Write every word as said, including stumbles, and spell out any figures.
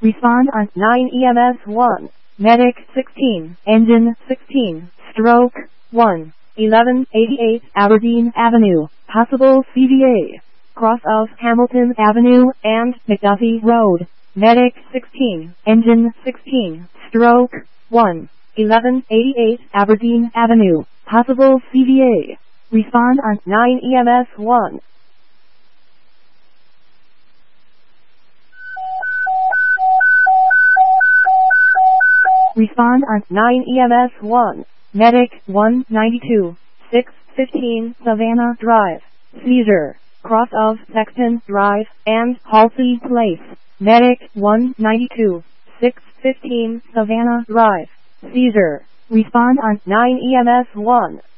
Respond on nine E M S one. Medic sixteen. Engine sixteen. Stroke one. eleven eighty-eight Aberdeen Avenue. Possible C V A. Cross of Hamilton Avenue and McDuffie Road. Medic sixteen. Engine sixteen. Stroke one. eleven eighty-eight Aberdeen Avenue. Possible C V A. Respond on nine E M S one. Respond on nine E M S one. Medic one ninety-two. six fifteen Savannah Drive. Seizure. Cross of Sexton Drive and Halsey Place. Medic one ninety-two. six fifteen Savannah Drive. Seizure. Respond on nine E M S one.